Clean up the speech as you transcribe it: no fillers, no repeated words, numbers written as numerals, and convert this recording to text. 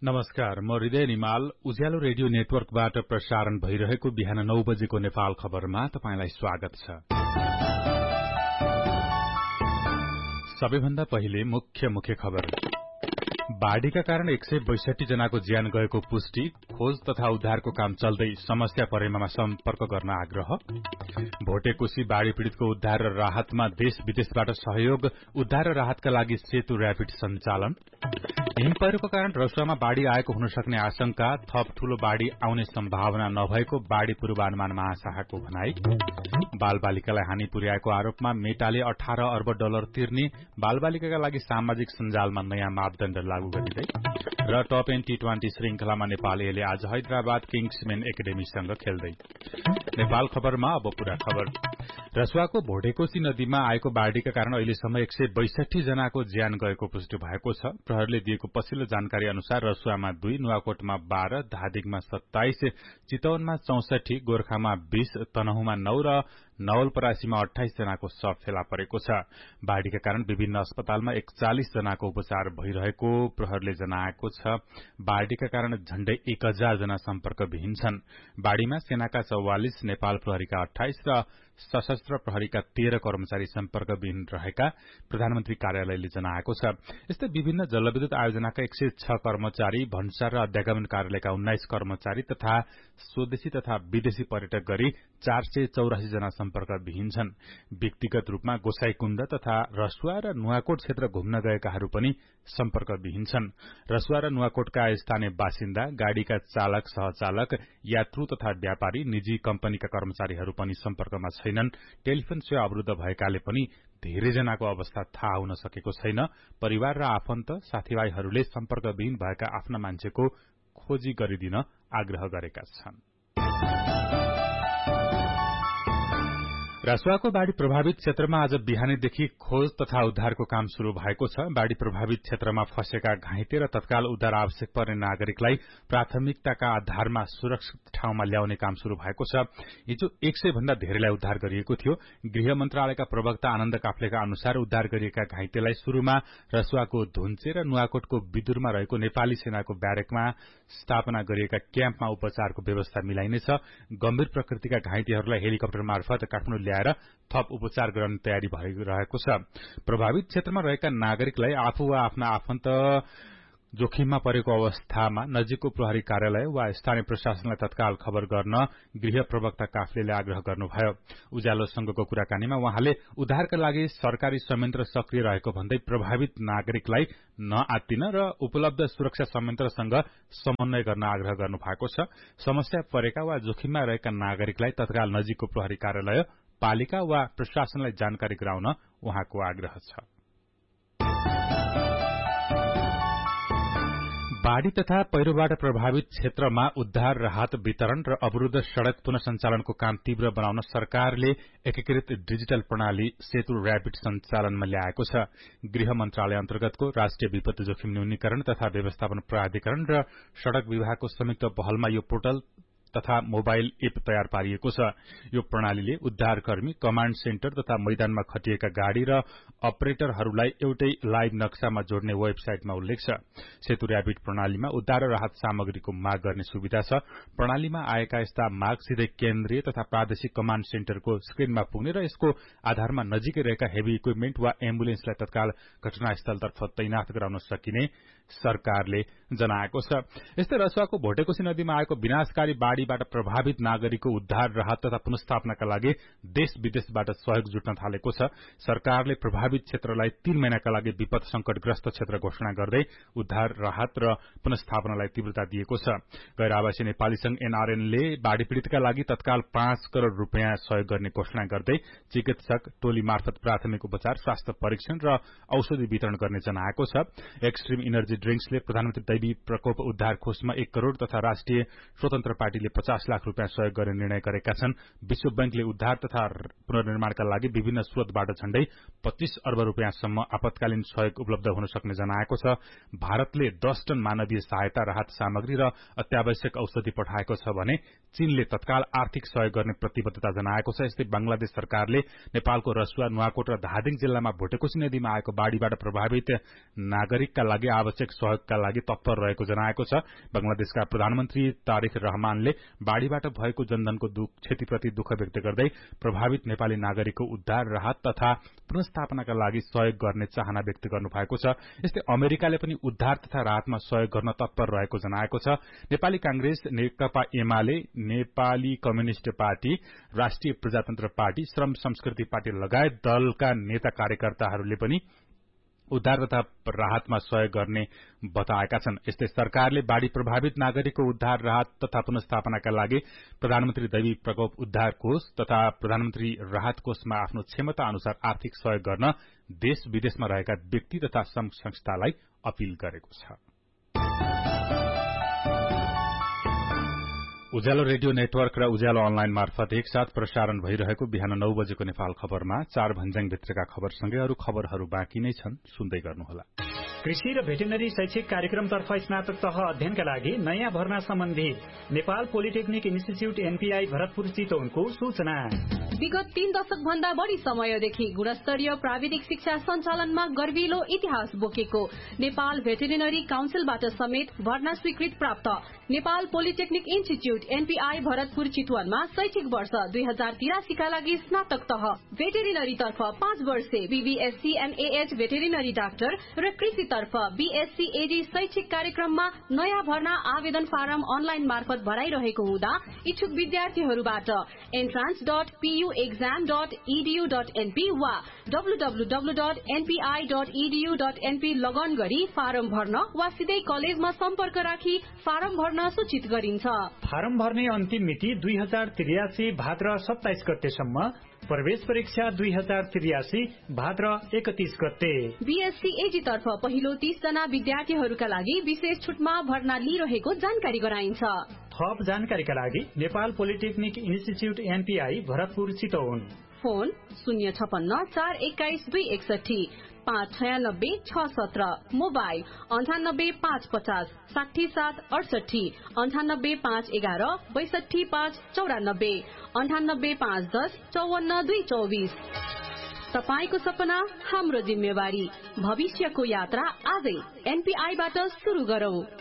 नमस्कार, म हृदय निमाल उज्यालो रेडियो नेटवर्कबाट प्रसारण भइरहेको बिहान 9 बजेको नेपाल खबरमा तपाईंलाई स्वागत छ। सबैभन्दा पहिले मुख्य खबर। बाढ़ीका कारण 162 जनाको ज्यान गएको पुष्टि, खोज तथा उद्धारको काम चल्दै समस्या परेमा सम्पर्क गर्न आग्रह। भोटेकोशी बाढ़ी पीड़ितको उद्धार र राहतमा देश विदेशबाट सहयोग, उद्धार र राहतका लागि सेतु र्यापिड सञ्चालन। हिम पहिरोको कारण रसुवामा बाढ़ी आएको हुन सक्ने आशंका, थप ठूलो बाढ़ी आउने सम्भावना नभएको बाढ़ी पूर्वानुमान महाशाखाको भनाई। बाल बालिकालाई हानि पुर्याएको आरोपमा मेटाले 18 अर्ब डलर तिर्ने, बाल बालिकाका लागि सामाजिक सञ्जालमा नयाँ मापदण्ड लागू गरिँदै। र टप एन्ड टी20 श्रृंखलामा नेपाल एले आज हैदराबाद किङ्समेन एकाडेमीसँग खेल्दै। नेपाल खबरमा अब पूरा खबर। रसुवाको भोटेकोशी नदीमा आएको बाढ़ीका कारण अहिलेसम्म 162 जनाको ज्यान गएको पुष्टि भएको छ। प्रहरीले दिएको पछिल्लो जानकारी अनुसार रसुवामा 2, नुवाकोटमा 12, धादिङमा 27, चितवनमा 64, गोर्खामा 20, तनहुमा 9 र नवलपरासीमा 28 जनाको शव फेला परेको छ। बाढ़ीका कारण विभिन्न अस्पतालमा 41 जनाको उपचार भइरहेको प्रहरीले जनाएको छ। बाढ़ीका कारण झण्डै 1000 जना सम्पर्कविहीन छन्। बाढ़ीमा सेनाका 44, नेपाल प्रहरीका 28 र सशस्त्र प्रहरीका 13 कर्मचारी सम्पर्कविहीन रहेका प्रधानमन्त्री कार्यालयले जनाएको छ। यस्तै विभिन्न जलविद्युत आयोजनाका 106 कर्मचारी, भन्सार र अध्यागमन कार्यालयका 19 कर्मचारी तथा स्वदेशी तथा विदेशी पर्यटक गरी 484 जना सम्पर्कविहीन छन्। व्यक्तिगत रूपमा गोसाईकुण्ड तथा रसुवा र नुवाकोट क्षेत्र घुम्न गएकाहरू पनि सम्पर्कविहीन छन्। रसुवा र नुवाकोटका स्थानीय बासिन्दा, गाड़ीका चालक, सहचालक, यात्रु तथा व्यापारी, निजी कम्पनीका कर्मचारीहरू पनि सम्पर्कमा छैनन्। टेलिफोन सेवा अवरुद्ध भएकाले पनि धेरैजनाको अवस्था थाहा हुन सकेको छैन। परिवार र आफन्त, साथीभाइहरूले सम्पर्कविहीन भएका आफ्ना मान्छेको खोजी गरिदिन आग्रह गरेका छन्। रसुवाको बाढ़ी प्रभावित क्षेत्रमा आज बिहानैदेखि खोज तथा उद्धारको काम शुरू भएको छ। बाढ़ी प्रभावित क्षेत्रमा फँसेका घाइते र तत्काल उद्धार आवश्यक पर्ने नागरिकलाई प्राथमिकताका आधारमा सुरक्षित ठाउँमा ल्याउने काम शुरू भएको छ। हिजो 100 भन्दा धेरैलाई उद्धार गरिएको थियो। गृह मन्त्रालयका प्रवक्ता आनन्द काफ्लेका अनुसार उद्धार गरिएका घाइतेलाई शुरूमा रसुवाको धुन्चे र नुवाकोटको विदुरमा रहेको नेपाली सेनाको ब्यारेकमा स्थापना गरिएका क्याम्पमा उपचारको व्यवस्था मिलाइनेछ। गम्भीर प्रकृतिका घाइतेहरूलाई हेलिकप्टर मार्फत काठमाडौँ ल्याएर थप उपचार गर्ने तयारी भइरहेको छ। प्रभावित क्षेत्रमा रहेका नागरिकलाई आफू वा आफ्ना आफन्त जोखिममा परेको अवस्थामा नजिकको प्रहरी कार्यालय वा स्थानीय प्रशासनलाई तत्काल खबर गर्न गृह प्रवक्ता काफ्लेले आग्रह गर्नुभयो। उज्यालोसँगको कुराकानीमा उहाँले उद्धारका लागि सरकारी संयन्त्र सक्रिय रहेको भन्दै प्रभावित नागरिकलाई नआत्तिन र उपलब्ध सुरक्षा संयन्त्रसँग समन्वय गर्न आग्रह गर्नुभएको छ। समस्या परेका वा जोखिममा रहेका नागरिकलाई तत्काल नजिकको प्रहरी कार्यालय, पालिका वा प्रशासनलाई जानकारी गराउन उहाँको आग्रह छ। बाढ़ी तथा पहिरोबाट प्रभावित क्षेत्रमा उद्धार, राहत वितरण र अवरुद्ध सड़क पुनः सञ्चालनको काम तीव्र बनाउन सरकारले एकीकृत डिजिटल प्रणाली सेतु र्यापिड सञ्चालनमा ल्याएको छ। गृह मन्त्रालय अन्तर्गतको राष्ट्रिय विपत्ति जोखिम न्यूनीकरण तथा व्यवस्थापन प्राधिकरण र सड़क विभागको संयुक्त पहलमा यो पोर्टल तथा मोबाइल एप तयार पारिएको छ। यो प्रणालीले उद्धारकर्मी, कमाण्ड सेन्टर तथा मैदानमा खटिएका गाड़ी र अपरेटरहरूलाई एउटै लाइभ नक्सामा जोड्ने वेबसाइटमा उल्लेख छ। सेतु र्यापिड प्रणालीमा उद्धार र राहत सामग्रीको माग गर्ने सुविधा छ। प्रणालीमा आएका यस्ता माग सिधै केन्द्रीय तथा प्रादेशिक कमाण्ड सेन्टरको स्क्रिनमा पुग्ने र यसको आधारमा नजिकै रहेका हेभी इक्विपमेन्ट वा एम्बुलेन्सलाई तत्काल घटनास्थलतर्फ तैनाथ गराउन सकिने सरकारले जनाएको छ। यस्तै रसुवाको भोटेकोशी नदीमा आएको विनाशकारी बाढ़ीबाट प्रभावित नागरिकको उद्धार, राहत तथा पुनर्स्थापनाका लागि देश विदेशबाट सहयोग जुट्न थालेको छ। सरकारले प्रभावित क्षेत्रलाई 3 महिनाका लागि विपद संकटग्रस्त क्षेत्र घोषणा गर्दै उद्धार, राहत र पुनर्स्थापनालाई तीव्रता दिएको छ। गैर आवासीय नेपाली संघ एनआरएनले बाढ़ी पीड़ितका लागि तत्काल 5 करोड़ रूपियाँ सहयोग गर्ने घोषणा गर्दै चिकित्सक टोली मार्फत प्राथमिक उपचार, स्वास्थ्य परीक्षण र औषधि वितरण गर्ने जनाएको छ। एक्सट्रीम इनर्जी ड्रिंक्सले प्रधानमन्त्री दैवी प्रकोप उद्धार कोषमा 1 करोड़ तथा राष्ट्रिय स्वतन्त्र पार्टीले 50 लाख रूपियाँ सहयोग गर्ने निर्णय गरेका छन्। विश्व बैंकले उद्धार तथा पुनर्निर्माणका लागि विभिन्न स्रोतबाट झण्डै 25 अर्ब रूपियाँसम्म आपतकालीन सहयोग उपलब्ध हुन सक्ने जनाएको छ। भारतले 10 टन मानवीय सहायता, राहत सामग्री र अत्यावश्यक औषधि पठाएको छ भने चीनले तत्काल आर्थिक सहयोग गर्ने प्रतिबद्धता जनाएको छ। यस्तै बंगलादेश सरकारले नेपालको रसुवा, नुवाकोट र धादिङ जिल्लामा भोटेकोशी नदीमा आएको बाढ़ीबाट प्रभावित नागरिकका लागि आवश्यक आवश्यक सहयोगका लागि तत्पर रहेको जनाएको छ। बंगलादेशका प्रधानमन्त्री तारिक रहमानले बाढ़ीबाट भएको जनधनको क्षतिप्रति दुःख व्यक्त गर्दै प्रभावित नेपाली नागरिकको उद्धार, राहत तथा पुनर्स्थापनाका लागि सहयोग गर्ने चाहना व्यक्त गर्नु भएको छ। यस्तै अमेरिकाले पनि उद्धार तथा राहतमा सहयोग गर्न तत्पर रहेको जनाएको छ। नेपाली कांग्रेस, नेकपा एमाले, नेपाली कम्युनिष्ट पार्टी, राष्ट्रिय प्रजातन्त्र पार्टी, श्रम संस्कृति पार्टी लगायत दलका नेता कार्यकर्ताहरूले पनि उद्धार तथा राहतमा सहयोग गर्ने बताएका छन्। यस्तै सरकारले बाढ़ी प्रभावित नागरिकको उद्धार, राहत तथा पुनर्स्थापनाका लागि प्रधानमन्त्री दैवी प्रकोप उद्धार कोष तथा प्रधानमन्त्री राहत कोषमा आफ्नो क्षमता अनुसार आर्थिक सहयोग गर्न देश विदेशमा रहेका व्यक्ति तथा संघ संस्थालाई अपील गरेको छ। उज्यालो रेडियो नेटवर्क र उज्यालो अनलाइन मार्फत एकसाथ प्रसारण भइरहेको बिहान 9 बजेको नेपाल खबरमा 4 भन्ज्याङ भित्रका खबरसँगै अरू खबरहरू बाँकी नै छन्, सुन्दै गर्नुहोला। कृषि र भेटेरिनरी शैक्षिक कार्यक्रमतर्फ स्नातक तह अध्ययनका लागि नयाँ भर्ना सम्बन्धी Nepal polytechnic institute NPI Bharatpur चितवनको सूचना। विगत 3 दशक भन्दा बढ़ी समयदेखि गुणस्तरीय प्राविधिक शिक्षा सञ्चालनमा गर्विलो इतिहास बोकेको नेपाल भेटेरिनरी काउन्सिलबाट समेत भर्ना स्वीकृत प्राप्त Nepal polytechnic institute NPI Bharatpur चितवनमा शैक्षिक वर्ष 2083 का लागि स्नातक तह भेटेरिनरी तर्फ 5 वर्षे बीबीएससी एमएएच भेटेरिनरी डाक्टर र कृषि तर्फ बीएससी एडी शैक्षिक कार्यक्रममा नयाँ भर्ना आवेदन फारम अनलाइन मार्फत भराइरहेको हुँदा इच्छुक विद्यार्थीहरूबाट entrance.puexam.edu.np वा www.npi.edu.np लगन गरी फारम भर्न वा सिधै कलेजमा सम्पर्क राखी फारम भर्न सूचित गरिन्छ। फारम भर्ने अन्तिम मिति 2083 भाद्र 27 गतेसम्म, प्रवेश परीक्षा 2083 भाद्र 31 गते। बीएससी एजी तर्फ पहिलो 30 जना विद्यार्थीहरूका लागि विशेष छुटमा भर्ना लिइरहेको जानकारी गराइन्छ। थप जानकारीका लागि Nepal polytechnic institute NPI Bharatpur Chitwan, phone 056 421 261 596 617, mobile 98 550 67 68, 98 511 62 594, 98 510 54 224। तपाईको सपना हाम्रो जिम्मेवारी, भविष्यको यात्रा आजै एनपीआईबाट सुरु गरौं।